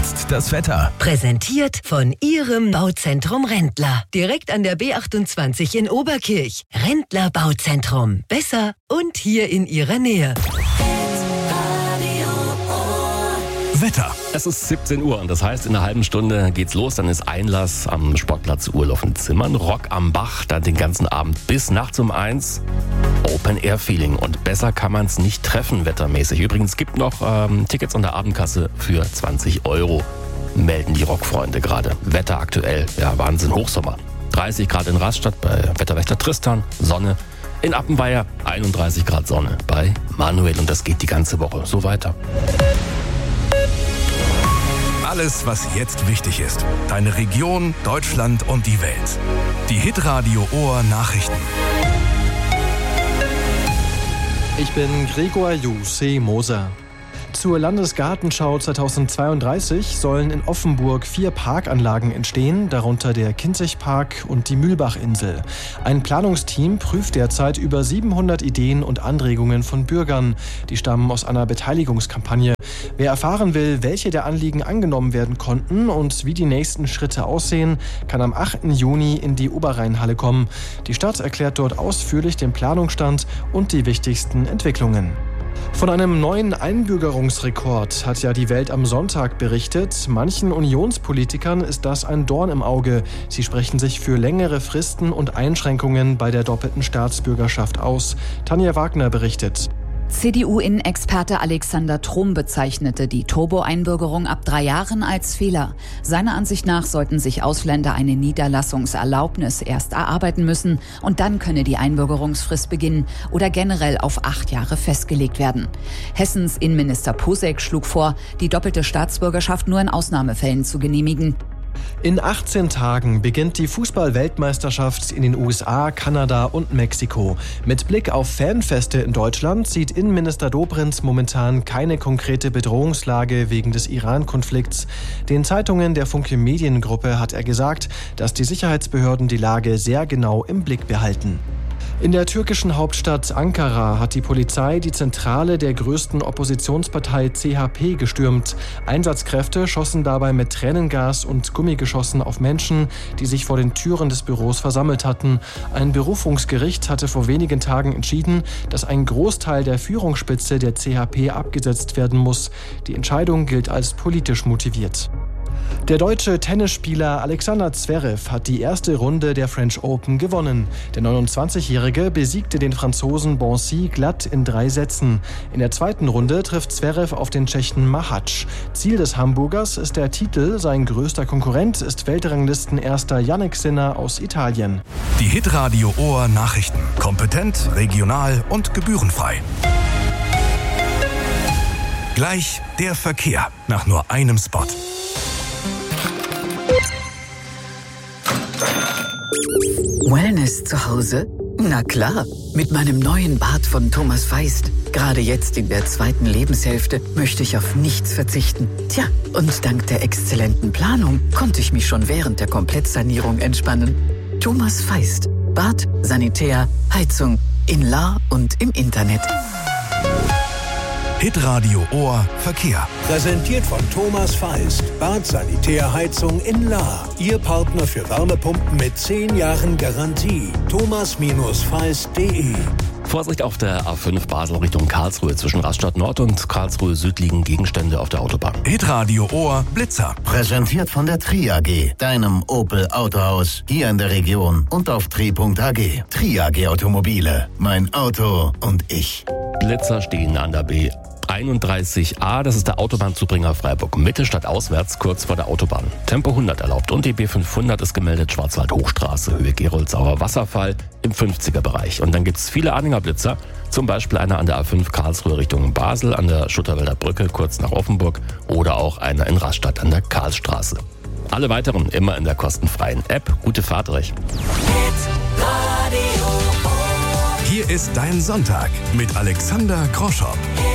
jetzt das Wetter. Präsentiert von Ihrem Bauzentrum Rendler. Direkt an der B28 in Oberkirch. Rendler Bauzentrum. Besser und hier in Ihrer Nähe. Wetter. Es ist 17 Uhr und das heißt, in einer halben Stunde geht's los. Dann ist Einlass am Sportplatz Urlaub in Zimmern. Rock am Bach, dann den ganzen Abend bis nachts um 1. Open-Air-Feeling und besser kann man es nicht treffen wettermäßig. Übrigens gibt noch Tickets an der Abendkasse für 20 €. Melden die Rockfreunde gerade. Wetter aktuell, ja Wahnsinn, Hochsommer. 30 Grad in Rastatt bei Wetterwächter Tristan, Sonne. In Appenweier 31 Grad Sonne bei Manuel und das geht die ganze Woche so weiter. Alles, was jetzt wichtig ist. Deine Region, Deutschland und die Welt. Die Hitradio Ohr Nachrichten. Ich bin Gregor Jussi Moser. Zur Landesgartenschau 2032 sollen in Offenburg 4 Parkanlagen entstehen, darunter der Kinzigpark und die Mühlbachinsel. Ein Planungsteam prüft derzeit über 700 Ideen und Anregungen von Bürgern. Die stammen aus einer Beteiligungskampagne. Wer erfahren will, welche der Anliegen angenommen werden konnten und wie die nächsten Schritte aussehen, kann am 8. Juni in die Oberrheinhalle kommen. Die Stadt erklärt dort ausführlich den Planungsstand und die wichtigsten Entwicklungen. Von einem neuen Einbürgerungsrekord hat ja die Welt am Sonntag berichtet. Manchen Unionspolitikern ist das ein Dorn im Auge. Sie sprechen sich für längere Fristen und Einschränkungen bei der doppelten Staatsbürgerschaft aus. Tanja Wagner berichtet. CDU-Innenexperte Alexander Trom bezeichnete die Turbo-Einbürgerung ab 3 Jahren als Fehler. Seiner Ansicht nach sollten sich Ausländer eine Niederlassungserlaubnis erst erarbeiten müssen und dann könne die Einbürgerungsfrist beginnen oder generell auf 8 Jahre festgelegt werden. Hessens Innenminister Posek schlug vor, die doppelte Staatsbürgerschaft nur in Ausnahmefällen zu genehmigen. In 18 Tagen beginnt die Fußball-Weltmeisterschaft in den USA, Kanada und Mexiko. Mit Blick auf Fanfeste in Deutschland sieht Innenminister Dobrindt momentan keine konkrete Bedrohungslage wegen des Iran-Konflikts. Den Zeitungen der Funke Mediengruppe hat er gesagt, dass die Sicherheitsbehörden die Lage sehr genau im Blick behalten. In der türkischen Hauptstadt Ankara hat die Polizei die Zentrale der größten Oppositionspartei CHP gestürmt. Einsatzkräfte schossen dabei mit Tränengas und Gummigeschossen auf Menschen, die sich vor den Türen des Büros versammelt hatten. Ein Berufungsgericht hatte vor wenigen Tagen entschieden, dass ein Großteil der Führungsspitze der CHP abgesetzt werden muss. Die Entscheidung gilt als politisch motiviert. Der deutsche Tennisspieler Alexander Zverev hat die erste Runde der French Open gewonnen. Der 29-Jährige besiegte den Franzosen Boncy glatt in 3 Sätzen. In der zweiten Runde trifft Zverev auf den Tschechen Machac. Ziel des Hamburgers ist der Titel. Sein größter Konkurrent ist Weltranglistenerster Jannik Sinner aus Italien. Die Hitradio Ohr Nachrichten. Kompetent, regional und gebührenfrei. Gleich der Verkehr nach nur einem Spot. Wellness zu Hause? Na klar, mit meinem neuen Bad von Thomas Feist. Gerade jetzt in der 2. Lebenshälfte möchte ich auf nichts verzichten. Tja, und dank der exzellenten Planung konnte ich mich schon während der Komplettsanierung entspannen. Thomas Feist. Bad, Sanitär, Heizung, in Lahr und im Internet. Hitradio Ohr Verkehr. Präsentiert von Thomas Feist. Bad, Sanitär, Heizung in Lahr. Ihr Partner für Wärmepumpen mit 10 Jahren Garantie. thomas-feist.de. Vorsicht auf der A5 Basel Richtung Karlsruhe. Zwischen Rastatt Nord und Karlsruhe Süd liegen Gegenstände auf der Autobahn. Hitradio Ohr Blitzer. Präsentiert von der Tri AG, deinem Opel Autohaus hier in der Region und auf tri.ag. Tri AG Automobile. Mein Auto und ich. Blitzer stehen an der B31A, das ist der Autobahnzubringer Freiburg Mitte statt auswärts, kurz vor der Autobahn. Tempo 100 erlaubt und die B500 ist gemeldet, Schwarzwald-Hochstraße, Höhe Geroldsauer Wasserfall im 50er-Bereich. Und dann gibt es viele Anhängerblitzer, zum Beispiel einer an der A5 Karlsruhe Richtung Basel, an der Schutterwälder Brücke kurz nach Offenburg oder auch einer in Rastatt an der Karlsstraße. Alle weiteren immer in der kostenfreien App. Gute Fahrt euch. Hier ist dein Sonntag mit Alexander Groschopp.